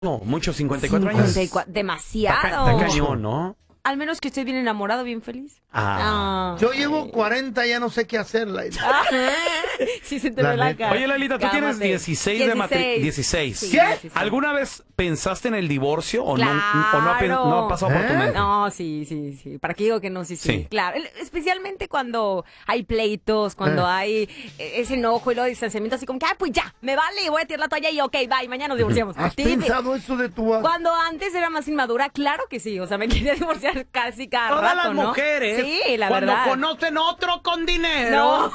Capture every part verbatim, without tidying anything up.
No, mucho, cincuenta y cuatro años. cincuenta y cuatro, demasiado. Está, está cañón, ¿no? Al menos que estoy bien enamorado, bien feliz. Ah. Ah. Yo llevo cuarenta, ya no sé qué hacer, Laila. Ah, sí, se te La ve la neta. cara. Oye, Lalita, tú tienes Cámate. dieciséis de matrimonio. dieciséis. Sí, ¿Qué? dieciséis. ¿Alguna vez pensaste en el divorcio o, Claro. no, o no, ha, pen- no ha pasado por tu ¿Eh? mente? No, sí, sí, sí. ¿Para qué digo que no? Sí, sí, Sí. claro. El- Especialmente cuando hay pleitos, cuando Eh. hay eh, ese enojo y luego distanciamiento, así como que, ah, pues ya, me vale, voy a tirar la toalla y ok, bye, mañana nos divorciamos. ¿Has Sí, sí. pensado eso de tu... Cuando antes era más inmadura, claro que sí. O sea, me quería divorciar casi cada Todas rato, las ¿no? mujeres, Sí, la cuando verdad. conocen otro con dinero. No.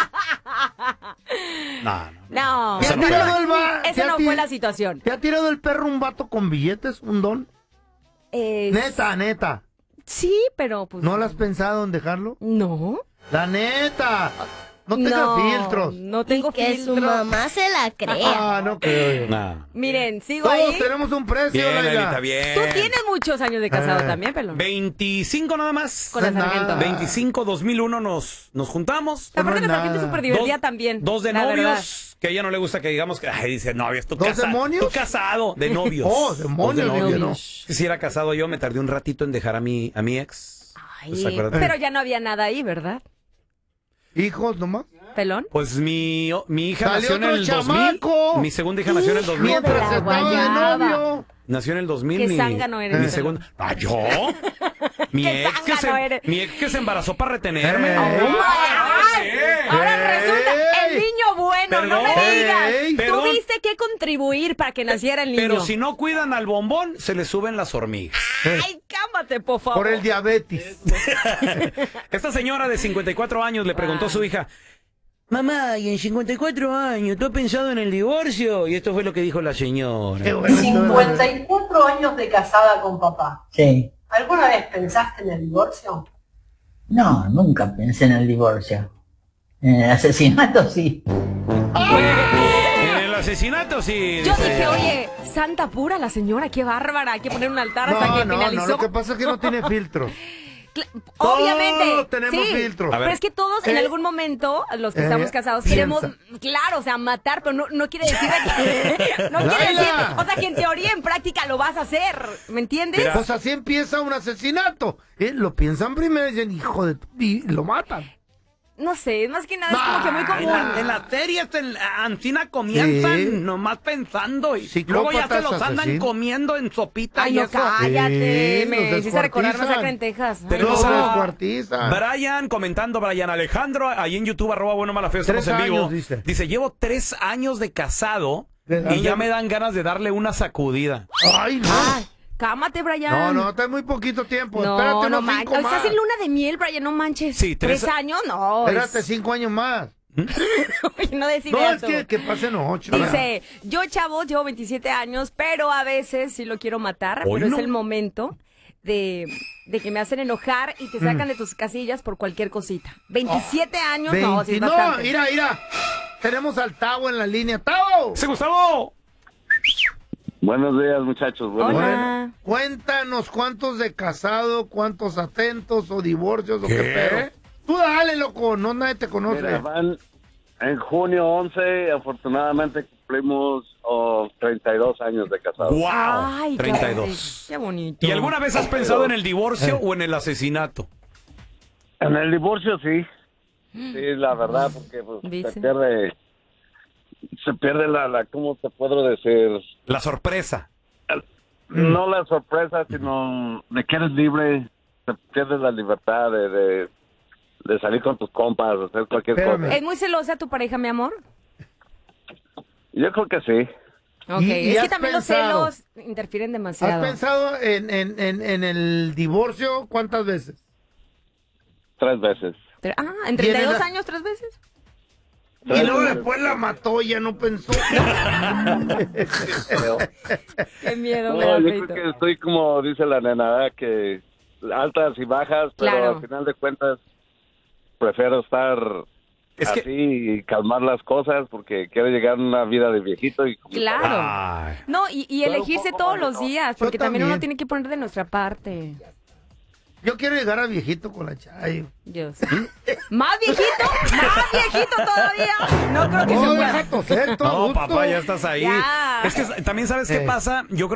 No, no. No, ¿Te ha no, tirado no, el va- esa te ha no ti- fue la situación. ¿Te ha tirado el perro un vato con billetes, un don? Es- Neta, neta. Sí, pero pues... ¿No lo has pensado en dejarlo? No. La neta. No tengas no, filtros. No tengo Y que filtros. su mamá se la crea. Ah, no creo yo. Nah. Miren, sigo Todos ahí. tenemos un precio, Bien, Laila. Lalita, bien. Tú tienes muchos años de casado Eh. también, pelón. veinticinco nada más. Con la No es sargento. nada. veinticinco, dos mil uno nos, nos juntamos. Aparte, no la es sargento es nada. súper divertida Dos- también. Dos de la novios, verdad. que a ella no le gusta que digamos que, ay, dice novios, tú ¿Dos casa- demonios? tú casado, de novios. Oh, Dos demonios, de dije, novios. Si era casado yo, me tardé un ratito en dejar a mi, a mi ex. Ay, Pues, acuérdate. pero ya no había nada ahí, ¿verdad? ¿Hijos nomás? ¿Pelón? Pues mi, mi hija ¡Salió nació en otro el chamaco! dos mil. Mi segunda hija nació en el dos mil. Hijo de Mientras la estaba de guayaba. novio. Nació en el dos mil. Qué mi, zángano eres, Mi Pelón. segunda. ¿Ah, yo? Mi Qué ex, que zángano se, eres. mi ex que se embarazó para retenerme. Eh. ¡Oh, my God! Ahora Ey. resulta el niño bueno, no me Perdón. digas. Ey. Perdón. Tuviste que contribuir para que naciera el niño. Pero si no cuidan al bombón, se le suben las hormigas. Ay, cámate, por favor. Por el diabetes. Esta señora de cincuenta y cuatro años le preguntó a su hija, mamá, ¿y en cincuenta y cuatro años tú has pensado en el divorcio? Y esto fue lo que dijo la señora. Qué bueno. cincuenta y cuatro años de casada con papá. Sí. ¿Alguna vez pensaste en el divorcio? No, nunca pensé en el divorcio. En el asesinato sí. En el asesinato sí. Yo dice dije, ella. oye, santa pura la señora, qué bárbara, hay que poner un altar hasta No, que no, finalizó. no, lo que pasa es que no tiene filtros. Cla- Obviamente. Todos tenemos sí, filtros. A ver. Pero es que todos en Eh, algún momento, los que eh, estamos casados, piensa. queremos, claro, o sea, matar, pero no, no quiere decir que, no quiere Laila. decir, o sea, que en teoría, en práctica lo vas a hacer, ¿me entiendes? Mira. Pues así empieza un asesinato. Eh, Lo piensan primero y dicen, hijo de... tu-", y lo matan. No sé, más que nada es como que muy En común. la, en la serie, en la Ancina comienzan Sí. nomás pensando y Psicópatas luego ya se los andan asesinos. comiendo en sopita Ay, y no, eso. cállate, Sí, me los hiciste recordar descuartizan. Masacre en Texas. Ay, Tenemos Los no. a descuartizan. Brian comentando, Brian Alejandro, ahí en YouTube, arroba bueno mala feo, estamos Tres en vivo. años, dice. llevo tres años de casado De y darle- ya me dan ganas de darle una sacudida. Ay, no. Ay, cámate, No, Brian. no, está muy poquito tiempo. No, Espérate no unos manches. cinco más. Estás en luna de miel, Brian, no manches. Sí, tres- ¿Tres años? No. Espérate es- cinco años más. no decir No, es eso. que, que pasen ocho. Dice, yo, chavo, llevo veintisiete años, pero a veces sí lo quiero matar, Hoy pero no. es el momento de, de que me hacen enojar y te sacan de tus casillas por cualquier cosita. veintisiete años, no, sí es veinte No, bastante. mira, mira. Tenemos al Tavo en la línea. ¡Tavo! ¡Sí, Gustavo! Buenos días, muchachos. Buenos Hola. días. Bueno, cuéntanos cuántos de casado, cuántos atentos o divorcios o ¿Qué? qué pedo. Tú dale, loco, no nadie te conoce. Mira, van en junio once, afortunadamente cumplimos oh, treinta y dos años de casado. ¡Wow! Ay, qué treinta y bonito. dos. Qué bonito. ¿Y alguna vez has pensado en el divorcio o en el asesinato? En el divorcio sí. Sí, la verdad, porque pues, Dice. se pierde, se pierde la, la, ¿cómo te puedo decir? La sorpresa. No la sorpresa, sino de que eres libre, te pierdes la libertad de, de, de salir con tus compas, hacer cualquier Espérame. cosa. ¿Es muy celosa tu pareja, mi amor? Yo creo que sí. Ok, ¿Y- y es que has también pensado? los celos interfieren ¿Has demasiado. pensado en, en, en, en el divorcio cuántas veces? Tres veces. Pero- Ah, ¿en ¿Tiene treinta y dos la- años tres veces? Y luego después la mató, ya no pensó. Qué miedo, me No, da yo feito. creo que estoy como dice la nena, ¿verdad? Que altas y bajas, pero Claro. al final de cuentas prefiero estar Es así que- y calmar las cosas porque quiero llegar a una vida de viejito y como- Claro. Ay. No, y, y Pero un elegirse poco todos bueno. los días, Yo porque también. también. uno tiene que poner de nuestra parte. Yo quiero llegar a viejito con la Chayo. Dios. ¿Más viejito? ¿Más viejito todavía? No creo que No, se deja pueda. toser, todo No, gusto. papá, ya estás ahí. Ya. Es que también sabes qué Eh. pasa. Yo creo